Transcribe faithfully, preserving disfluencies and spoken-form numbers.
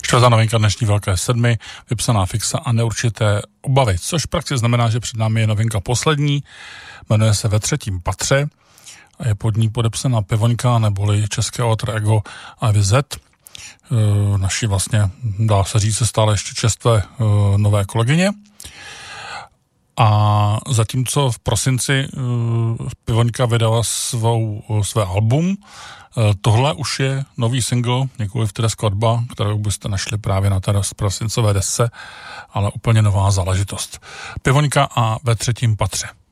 Čtvrtá novinka dnešní Velké sedmi, vypsaná fixa a neurčité obavy, což v praxi znamená, že před námi je novinka poslední, jmenuje se Ve třetím patře a je pod ní podepsaná Pivoňka neboli české alter ego Ivy Z, naší vlastně, dá se říct, stále ještě čerstvé nové kolegyně. A zatímco v prosinci Pivoňka vydala svou, své album, tohle už je nový single, nikoliv teda skladba, kterou byste našli právě na té prosincové desce, ale úplně nová záležitost. Pivoňka a Ve třetím patře.